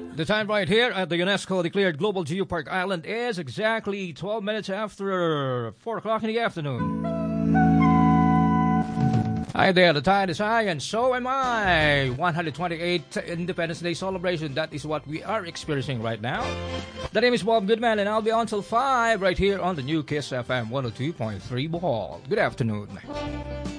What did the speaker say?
The time right here at the UNESCO declared Global Geopark Island is exactly 12 minutes after 4 o'clock in the afternoon. Hi there, the tide is high and so am I. 128th Independence Day celebration, that is what we are experiencing right now. The name is Bob Goodman and I'll be on till 5 right here on the new Kiss FM 102.3 Bohol. Good afternoon.